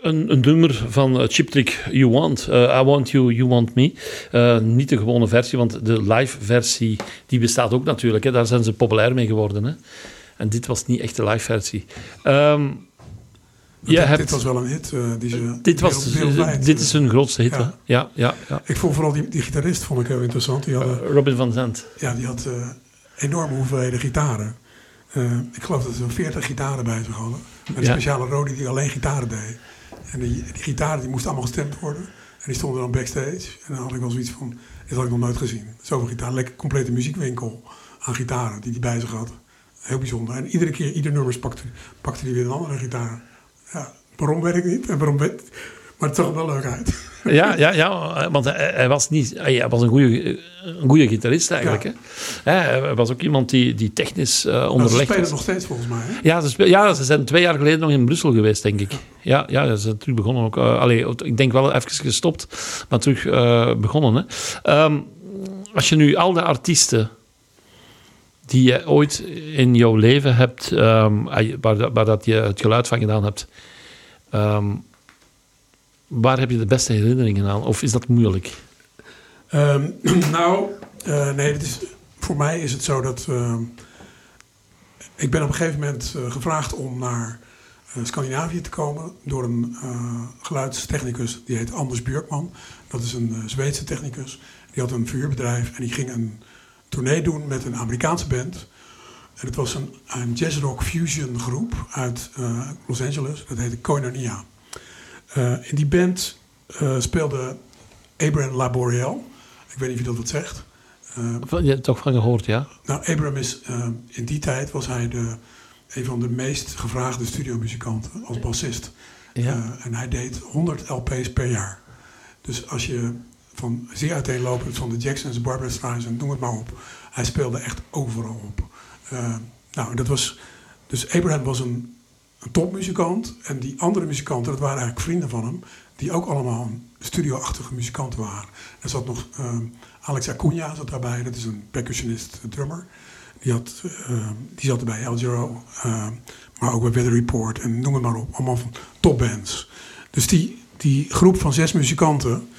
een nummer van Cheap Trick, You Want. I Want You, You Want Me. Niet de gewone versie, want de live versie die bestaat ook natuurlijk. Hè. Daar zijn ze populair mee geworden. Hè. En dit was niet echt de live versie. Dit was wel een hit. Dit is hun grootste hit. Ja. Ja. Ik vond vooral die gitarist vond ik heel interessant. Robin van Zandt. Ja, die had enorme hoeveelheden gitaren. Ik geloof dat ze 40 gitaren bij zich hadden. Met een speciale Rodi die alleen gitaren deed. En die gitaren die moesten allemaal gestemd worden. En die stonden dan backstage. En dan had ik wel zoiets van, dit had ik nog nooit gezien. Zoveel gitaar, lekker complete muziekwinkel aan gitaren die hij bij zich had. Heel bijzonder. En iedere keer, ieder nummer pakte hij weer een andere gitaar. Ja, waarom weet ik niet. En waarom weet, maar het zag er wel leuk uit. Ja, want hij was een goede gitarist eigenlijk. Ja. Hè? Hij was ook iemand die technisch onderlegd was. Ze spelen nog steeds volgens mij. Hè? Ja, ze zijn 2 jaar geleden nog in Brussel geweest, denk ik. Ja, ze zijn terug begonnen ook. Ik denk wel even gestopt, maar terug begonnen. Hè? Als je nu al de artiesten die je ooit in jouw leven hebt, waar dat je het geluid van gedaan hebt, waar heb je de beste herinneringen aan? Of is dat moeilijk? Nee, voor mij is het zo dat ik ben op een gegeven moment gevraagd om naar Scandinavië te komen door een geluidstechnicus, die heet Anders Björkman. Dat is een Zweedse technicus. Die had een vuurbedrijf en die ging een tournee doen met een Amerikaanse band. En het was een jazzrock fusion groep uit Los Angeles. Dat heette Koinonia. In die band speelde Abraham Laboriel. Ik weet niet of je dat wat zegt. Je hebt toch van gehoord, ja? Nou, Abraham is in die tijd was hij een van de meest gevraagde studiomuzikanten als bassist. Ja. En hij deed 100 LP's per jaar. Dus als je van zeer uiteenlopend van de Jacksons, Barbra Streisand, noem het maar op. Hij speelde echt overal op. Dus Abraham was een topmuzikant. En die andere muzikanten, dat waren eigenlijk vrienden van hem, die ook allemaal studio-achtige muzikanten waren. Er zat nog Alex Acuna zat daarbij, dat is een percussionist, drummer. Die zat erbij, El Giro, maar ook bij Weather Report en noem het maar op. Allemaal van topbands. Dus die groep van 6 muzikanten,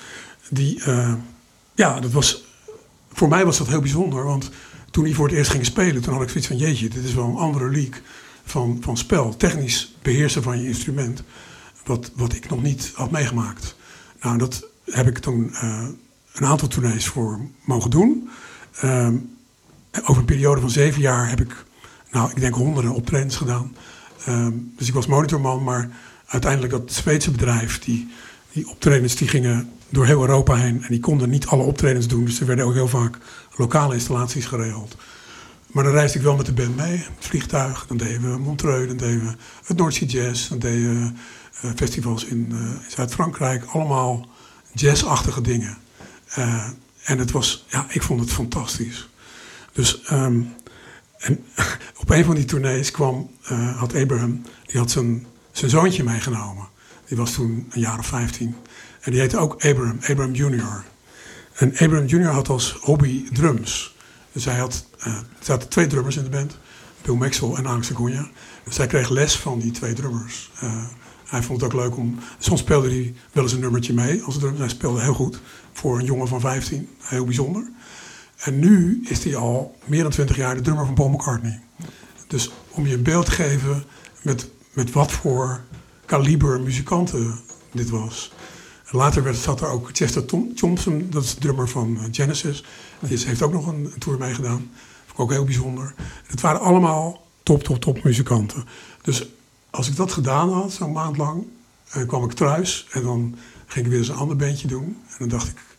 voor mij was dat heel bijzonder. Want toen die voor het eerst gingen spelen, toen had ik zoiets van, jeetje, dit is wel een andere league van spel. Technisch beheersen van je instrument, wat ik nog niet had meegemaakt. Nou, dat heb ik toen een aantal tournees voor mogen doen. Over een periode van 7 jaar heb ik, ik denk honderden optredens gedaan. Dus ik was monitorman, maar uiteindelijk dat Zweedse bedrijf, die optredens die gingen door heel Europa heen. En die konden niet alle optredens doen, dus er werden ook heel vaak lokale installaties geregeld. Maar dan reisde ik wel met de band mee, het vliegtuig. Dan deden we Montreux, dan deden we het North Sea Jazz. Dan deden we festivals in Zuid-Frankrijk. Allemaal jazzachtige dingen. En het was, ik vond het fantastisch. Dus en op een van die tournees had Abraham, die had zijn zoontje meegenomen. Die was toen een jaar of 15. En die heette ook Abraham Junior. En Abraham Junior had als hobby drums. Dus er zaten 2 drummers in de band. Bill Maxwell en Alex Acuna. Dus hij kreeg les van die 2 drummers. Hij vond het ook leuk om... Soms speelde hij wel eens een nummertje mee als drummer. Hij speelde heel goed voor een jongen van 15. Heel bijzonder. En nu is hij al meer dan 20 jaar de drummer van Paul McCartney. Dus om je een beeld te geven met wat voor kaliber muzikanten dit was. En later zat er ook Chester Thompson, dat is de drummer van Genesis. Die heeft ook nog een tour meegedaan. Dat vond ik ook heel bijzonder. Het waren allemaal top muzikanten. Dus als ik dat gedaan had, zo'n maand lang, kwam ik thuis en dan ging ik weer eens een ander bandje doen. En dan dacht ik,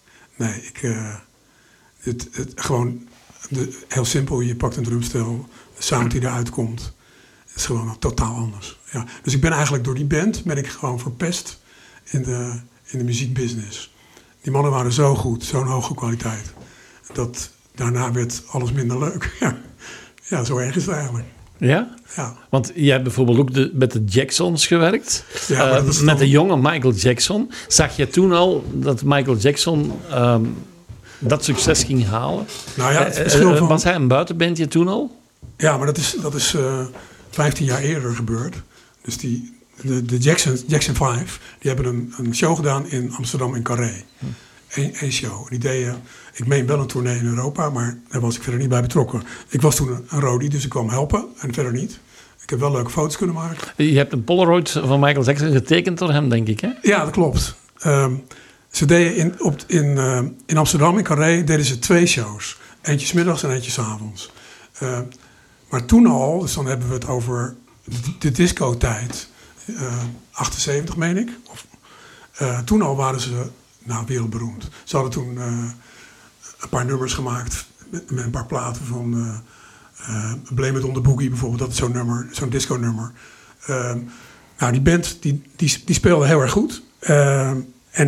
heel simpel, je pakt een drumstel, de sound die eruit komt, is gewoon totaal anders. Ja. Dus ik ben eigenlijk door die band gewoon verpest in de muziekbusiness. Die mannen waren zo goed, zo'n hoge kwaliteit. Dat daarna werd alles minder leuk. Ja, zo erg is het eigenlijk. Ja? Ja. Want jij hebt bijvoorbeeld ook met de Jacksons gewerkt. Ja, met de jonge Michael Jackson. Zag je toen al dat Michael Jackson dat succes ging halen? Nou ja, het verschil van... Was hij een buitenbandje toen al? Ja, maar dat is 15 jaar eerder gebeurd. Dus de Jackson 5, die hebben een show gedaan in Amsterdam in Carré. Eén show. Die deden, ik meen wel een tournee in Europa, maar daar was ik verder niet bij betrokken. Ik was toen een roadie, dus ik kwam helpen en verder niet. Ik heb wel leuke foto's kunnen maken. Je hebt een Polaroid van Michael Jackson getekend door hem, denk ik, hè? Ja, dat klopt. Ze deden in Amsterdam, in Carré, deden ze 2 shows. Eentje 's middags en eentje 's avonds. Maar toen al, dus dan hebben we het over de disco-tijd, 78 meen ik. Toen al waren ze wereldberoemd. Ze hadden toen een paar nummers gemaakt met een paar platen van Blame It on the Boogie bijvoorbeeld. Dat is zo'n nummer, zo'n disco-nummer. Die band die speelde heel erg goed. En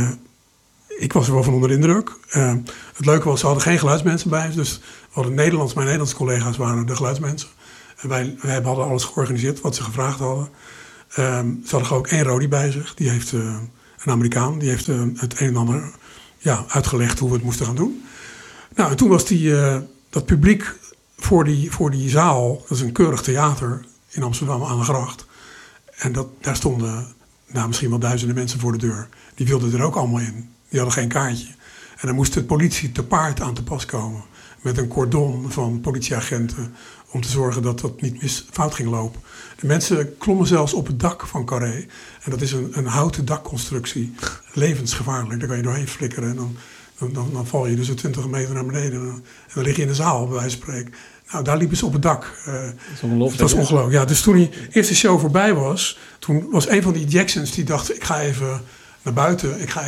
ik was er wel van onder de indruk. Het leuke was, ze hadden geen geluidsmensen bij. Dus mijn Nederlandse collega's waren de geluidsmensen. En wij hadden alles georganiseerd wat ze gevraagd hadden. Ze hadden ook 1 roadie bij zich. Die heeft een Amerikaan. Die heeft het een en ander uitgelegd hoe we het moesten gaan doen. Nou, en toen was dat publiek voor die zaal. Dat is een keurig theater in Amsterdam aan de gracht. En daar stonden misschien wel duizenden mensen voor de deur. Die wilden er ook allemaal in. Die hadden geen kaartje. En dan moest de politie te paard aan te pas komen. Met een cordon van politieagenten. Om te zorgen dat dat niet fout ging lopen. De mensen klommen zelfs op het dak van Carré. En dat is een houten dakconstructie. Levensgevaarlijk. Daar kan je doorheen flikkeren. En dan val je dus 20 meter naar beneden. En dan lig je in de zaal, bij wijze van spreken. Nou, daar liepen ze op het dak. Dat was ongelooflijk. Ja, dus toen die eerste show voorbij was... Toen was een van die Jacksons die dacht... Ik ga even naar buiten. Ik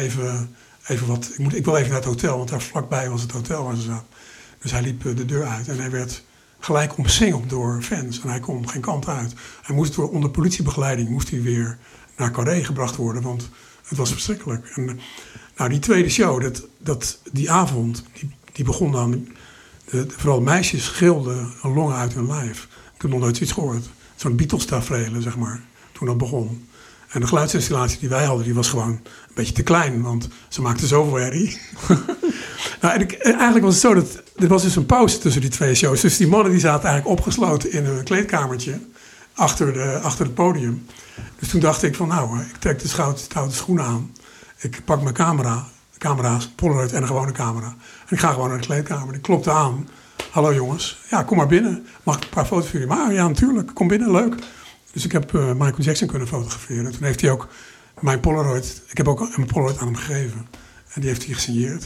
wil even naar het hotel. Want daar vlakbij was het hotel waar ze zaten. Dus hij liep de deur uit. En hij werd gelijk omsingeld door fans. En hij kon geen kant uit. Hij moest onder politiebegeleiding weer naar Carré gebracht worden. Want het was verschrikkelijk. En die tweede show, die avond... Die begon dan... Vooral meisjes gilden een longen uit hun lijf. Ik heb nog nooit zoiets gehoord. Zo'n Beatles-tafereel, zeg maar, toen dat begon. En de geluidsinstallatie die wij hadden, die was gewoon een beetje te klein. Want ze maakten zoveel herrie. Eigenlijk was het zo dat... Er was dus een pauze tussen die 2 shows. Dus die mannen die zaten eigenlijk opgesloten in een kleedkamertje. Achter het podium. Dus toen dacht ik van ik trek de stoute schoenen aan. Ik pak mijn camera's, Polaroid en een gewone camera. En ik ga gewoon naar de kleedkamer. Ik klopte aan. Hallo jongens. Ja, kom maar binnen. Mag ik een paar foto's voor jullie maken? Ja, natuurlijk. Kom binnen, leuk. Dus ik heb Michael Jackson kunnen fotograferen. En toen heeft hij ook mijn Polaroid... Ik heb ook een Polaroid aan hem gegeven. En die heeft hij gesigneerd.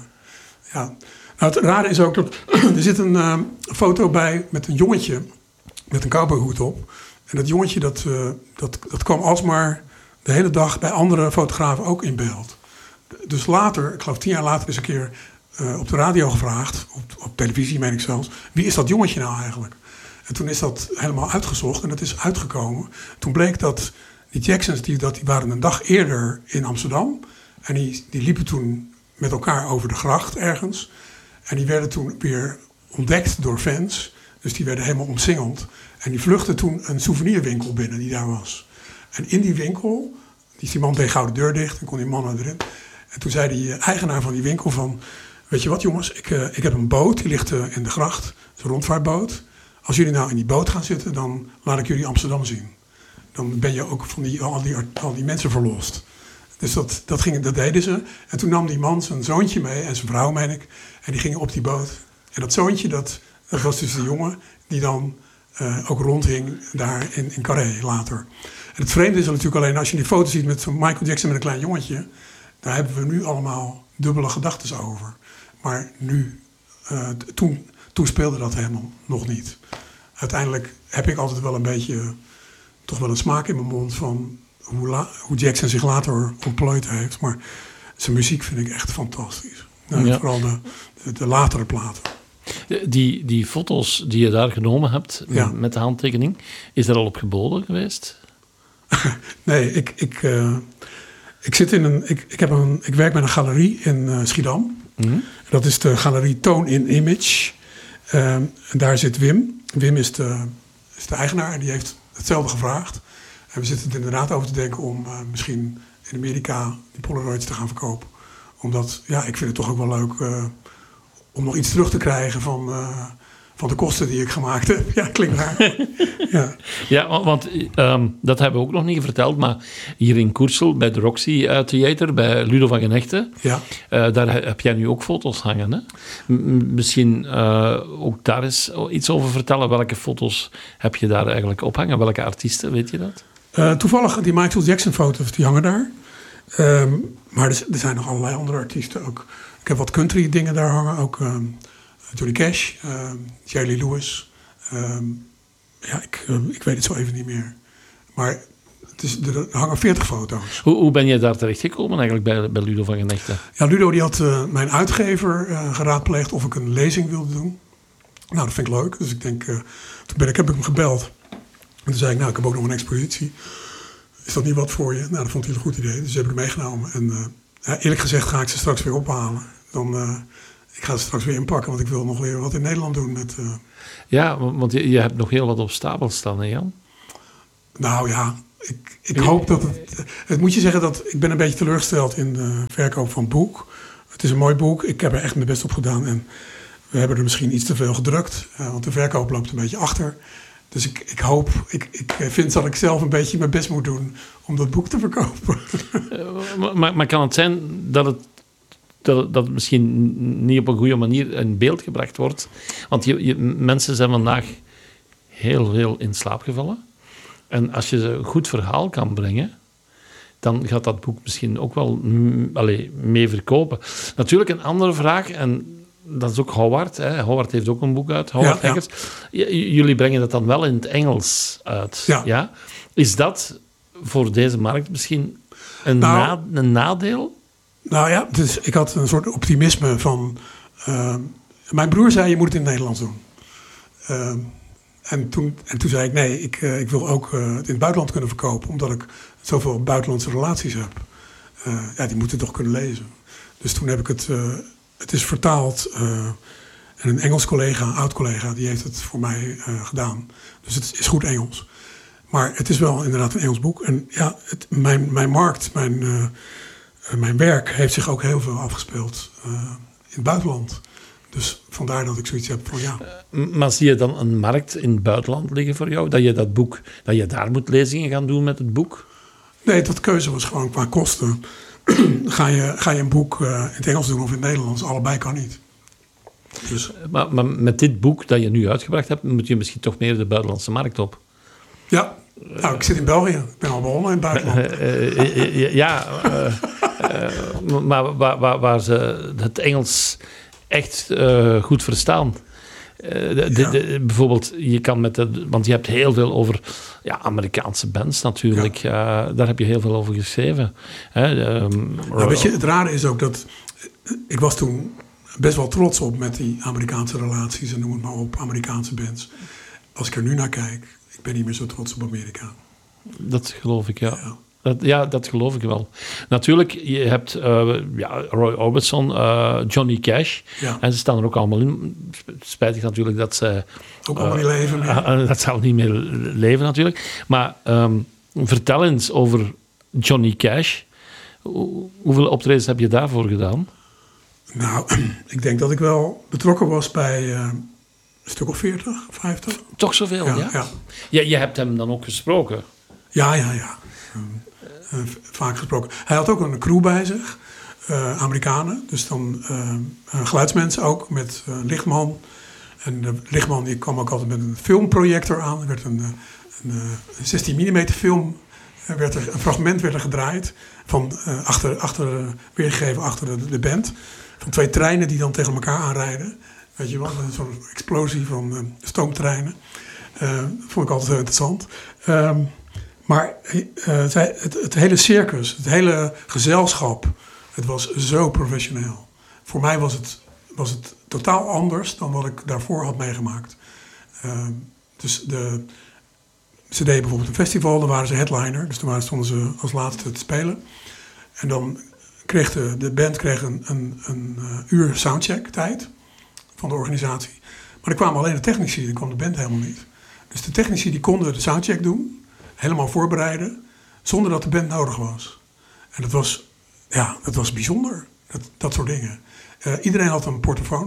Nou, het rare is ook dat... Er zit een foto bij met een jongetje... met een cowboyhoed op. En dat jongetje dat kwam alsmaar de hele dag... bij andere fotografen ook in beeld. Dus later, ik geloof 10 jaar later, is een keer op de radio gevraagd, op televisie meen ik zelfs, wie is dat jongetje nou eigenlijk? En toen is dat helemaal uitgezocht en dat is uitgekomen. Toen bleek dat die Jacksons, die waren een dag eerder in Amsterdam. En die liepen toen met elkaar over de gracht ergens. En die werden toen weer ontdekt door fans. Dus die werden helemaal omsingeld. En die vluchtten toen een souvenirwinkel binnen die daar was. En in die winkel, die man deed gauw de deur dicht en kon die mannen erin. En toen zei die eigenaar van die winkel van... Weet je wat jongens, ik heb een boot, die ligt in de gracht. Het is een rondvaartboot. Als jullie nou in die boot gaan zitten, dan laat ik jullie Amsterdam zien. Dan ben je ook van al die mensen verlost. Dus dat deden ze. En toen nam die man zijn zoontje mee en zijn vrouw, meen ik. En die gingen op die boot. En dat zoontje, dat was dus de jongen die dan ook rondhing daar in Carré later. En het vreemde is natuurlijk alleen, als je die foto ziet met zo'n Michael Jackson met een klein jongetje... Daar hebben we nu allemaal dubbele gedachten over. Maar nu, toen speelde dat helemaal nog niet. Uiteindelijk heb ik altijd wel een beetje, toch wel een smaak in mijn mond van hoe Jackson zich later ontplooid heeft. Maar zijn muziek vind ik echt fantastisch. Ja. Vooral de latere platen. Die foto's die je daar genomen hebt met de handtekening, is er al op geboden geweest? Nee, ik werk met een galerie in Schiedam. Mm-hmm. Dat is de galerie Toon in Image. En daar zit Wim. Wim is de eigenaar en die heeft hetzelfde gevraagd. En we zitten er inderdaad over te denken om misschien in Amerika die Polaroids te gaan verkopen. Omdat, ik vind het toch ook wel leuk om nog iets terug te krijgen van de kosten die ik gemaakt heb. Ja, klinkt raar. Ja. Ja, want dat hebben we ook nog niet verteld, maar hier in Koersel, bij de Roxy Theater, bij Ludo van Genechten, Ja. Daar heb jij nu ook foto's hangen. Hè? Misschien ook daar eens iets over vertellen. Welke foto's heb je daar eigenlijk ophangen? Welke artiesten, weet je dat? Toevallig, die Michael Jackson foto's, die hangen daar. Maar er zijn nog allerlei andere artiesten ook. Ik heb wat country dingen daar hangen, ook Johnny Cash, Jerry Lee Lewis. Ik weet het zo even niet meer. Maar er hangen 40 foto's. Hoe ben je daar terechtgekomen eigenlijk bij Ludo van Genechten? Ja, Ludo die had mijn uitgever geraadpleegd of ik een lezing wilde doen. Nou, dat vind ik leuk. Dus ik denk, toen heb ik hem gebeld. En toen zei ik, ik heb ook nog een expositie. Is dat niet wat voor je? Nou, dat vond hij een goed idee. Dus heb ik hem meegenomen. En eerlijk gezegd ga ik ze straks weer ophalen. Ik ga ze straks weer inpakken, want ik wil nog weer wat in Nederland doen. Ja, want je hebt nog heel wat op stapel staan, hè Jan? Nou ja, ik hoop dat het moet je zeggen dat ik ben een beetje teleurgesteld in de verkoop van het boek. Het is een mooi boek. Ik heb er echt mijn best op gedaan. En we hebben er misschien iets te veel gedrukt. Want de verkoop loopt een beetje achter. Dus ik hoop, ik vind dat ik zelf een beetje mijn best moet doen om dat boek te verkopen. Maar kan het zijn dat het misschien niet op een goede manier in beeld gebracht wordt? Want mensen zijn vandaag heel in slaap gevallen. En als je ze een goed verhaal kan brengen, dan gaat dat boek misschien ook wel mee verkopen. Natuurlijk een andere vraag, en dat is ook Howard. Hè. Howard heeft ook een boek uit, Howard Haggard. Ja. Jullie brengen dat dan wel in het Engels uit. Ja? Is dat voor deze markt misschien een nadeel? Nou ja, dus ik had een soort optimisme van... mijn broer zei, je moet het in het Nederlands doen. En toen zei ik, nee, ik wil ook het in het buitenland kunnen verkopen... omdat ik zoveel buitenlandse relaties heb. Die moeten toch kunnen lezen. Dus toen heb ik het... Het is vertaald en een Engels collega, een oud collega, die heeft het voor mij gedaan. Dus het is goed Engels. Maar het is wel inderdaad een Engels boek. En ja, mijn markt, mijn werk heeft zich ook heel veel afgespeeld in het buitenland. Dus vandaar dat ik zoiets heb van ja. Maar zie je dan een markt in het buitenland liggen voor jou? Dat je dat boek, dat je daar moet lezingen gaan doen met het boek? Nee, dat keuze was gewoon qua kosten. Ga je een boek in het Engels doen of in het Nederlands? Allebei kan niet. Dus. Maar met dit boek dat je nu uitgebracht hebt, moet je misschien toch meer de buitenlandse markt op? Ja, ik zit in België. Ik ben al begonnen in het buitenland. Maar waar ze het Engels echt goed verstaan. Bijvoorbeeld, je kan want je hebt heel veel over Amerikaanse bands natuurlijk. Daar heb je heel veel over geschreven. Weet je, het rare is ook dat... Ik was toen best wel trots op met die Amerikaanse relaties en noem het maar op, Amerikaanse bands. Als ik er nu naar kijk, ik ben niet meer zo trots op Amerika. Dat geloof ik, ja. Dat geloof ik wel. Natuurlijk, je hebt Roy Orbison, Johnny Cash. Ja. En ze staan er ook allemaal in. Spijtig natuurlijk dat ze... Ook allemaal niet leven meer. Dat zou niet meer leven natuurlijk. Maar vertel eens over Johnny Cash. Hoeveel optredens heb je daarvoor gedaan? Nou, ik denk dat ik wel betrokken was bij een stuk of 40, 50. Toch zoveel, ja? Je hebt hem dan ook gesproken? Ja. Vaak gesproken. Hij had ook een crew bij zich, Amerikanen. Dus dan geluidsmensen ook, met lichtman. En de lichtman die kwam ook altijd met een filmprojector aan. Er werd een 16 mm film, een fragment werd er gedraaid. Weergegeven achter de band. Van 2 treinen die dan tegen elkaar aanrijden. Weet je wel, zo'n explosie van stoomtreinen. Vond ik altijd heel interessant. Maar het hele circus, het hele gezelschap, het was zo professioneel. Voor mij was het totaal anders dan wat ik daarvoor had meegemaakt. Dus ze deden bijvoorbeeld een festival, dan waren ze headliner. Dus toen stonden ze als laatste te spelen. En dan kreeg de band een uur soundcheck tijd van de organisatie. Maar er kwamen alleen de technici, dan kwam de band helemaal niet. Dus de technici die konden de soundcheck doen, helemaal voorbereiden, zonder dat de band nodig was. En dat was bijzonder, dat soort dingen. Iedereen had een portofoon,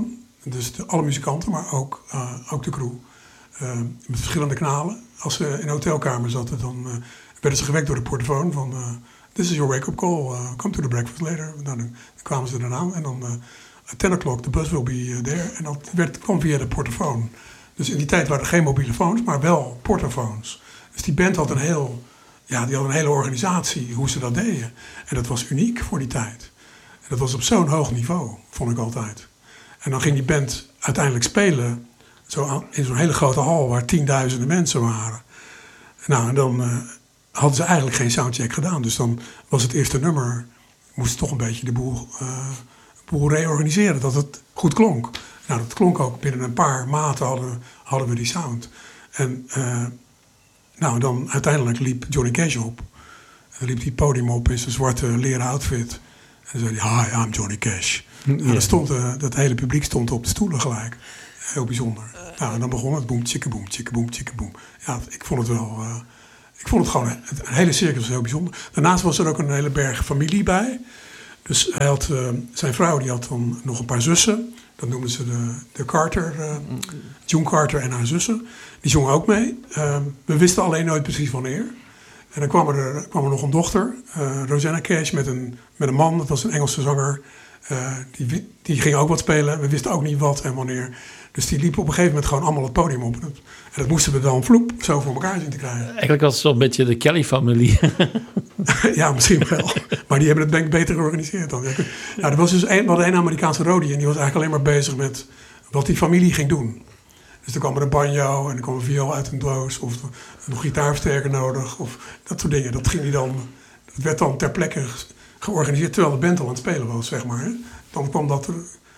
Dus alle muzikanten, maar ook de crew. Met verschillende kanalen. Als ze in een hotelkamer zaten, dan werden ze gewekt door de portofoon van... This is your wake-up call. Come to the breakfast later. Nou, dan kwamen ze eraan en dan... at 10 o'clock, the bus will be there. En dat kwam via de portofoon. Dus in die tijd waren er geen mobiele phones, maar wel portofoons. Dus die band had die had een hele organisatie, hoe ze dat deden. En dat was uniek voor die tijd. En dat was op zo'n hoog niveau, vond ik altijd. En dan ging die band uiteindelijk spelen in zo'n hele grote hal waar 10.000 mensen waren. Nou, en dan hadden ze eigenlijk geen soundcheck gedaan. Dus dan was het eerste nummer, moesten toch een beetje de boel reorganiseren, dat het goed klonk. Nou, dat klonk ook. Binnen een paar maanden hadden we die sound. En dan uiteindelijk liep Johnny Cash op. En dan liep hij het podium op in zijn zwarte leren outfit. En dan zei hij, hi, I'm Johnny Cash. Ja. En dat hele publiek stond op de stoelen gelijk. Heel bijzonder. Nou, en dan begon het boem, tjikkeboem, tjikkeboem, tjikkeboem. Ja, ik vond het wel... ik vond het gewoon... Het hele circus was heel bijzonder. Daarnaast was er ook een hele berg familie bij. Dus hij had, zijn vrouw die had dan nog een paar zussen. Dat noemden ze de Carter, June Carter en haar zussen. Die zongen ook mee. We wisten alleen nooit precies wanneer. En dan kwam er nog een dochter, Rosanna Cash, met een man. Dat was een Engelse zanger. Die ging ook wat spelen. We wisten ook niet wat en wanneer. Dus die liepen op een gegeven moment gewoon allemaal het podium op. En dat moesten we dan zo voor elkaar zien te krijgen. Eigenlijk was het zo'n beetje de Kelly-familie. Ja, misschien wel. Maar die hebben het denk ik beter georganiseerd dan. Ja, er was dus we hadden een Amerikaanse roadie en die was eigenlijk alleen maar bezig met wat die familie ging doen. Dus er kwam er een banjo en er kwam een viool uit een doos of nog gitaarversterker nodig of dat soort dingen. Dat werd dan ter plekke georganiseerd terwijl de band al aan het spelen was, zeg maar. Hè. Dan kwam dat...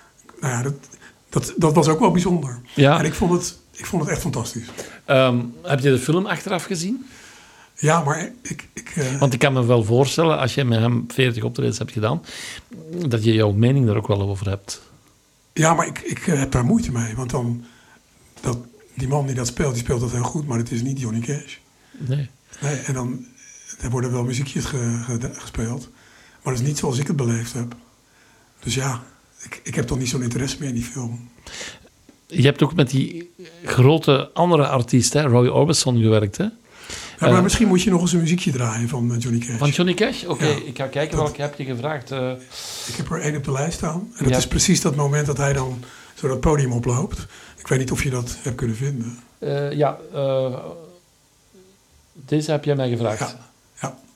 Dat was ook wel bijzonder. Ja. En ik vond het echt fantastisch. Heb je de film achteraf gezien? Ja, maar Want ik kan me wel voorstellen, als je met hem 40 optredens hebt gedaan, dat je jouw mening daar ook wel over hebt. Ja, maar ik heb daar moeite mee. Want dan... die man die dat speelt, die speelt dat heel goed, maar het is niet Johnny Cash. Nee. En dan er worden wel muziekjes gespeeld. Maar dat is niet zoals ik het beleefd heb. Dus ja... Ik heb toch niet zo'n interesse meer in die film. Je hebt ook met die grote andere artiest, hè, Roy Orbison, gewerkt, hè? Ja, maar misschien moet je nog eens een muziekje draaien van Johnny Cash. Van Johnny Cash? Oké, ik ga kijken welke heb je gevraagd. Ik heb er één op de lijst staan. En dat is precies dat moment dat hij dan zo dat podium oploopt. Ik weet niet of je dat hebt kunnen vinden. Deze heb jij mij gevraagd. Ja.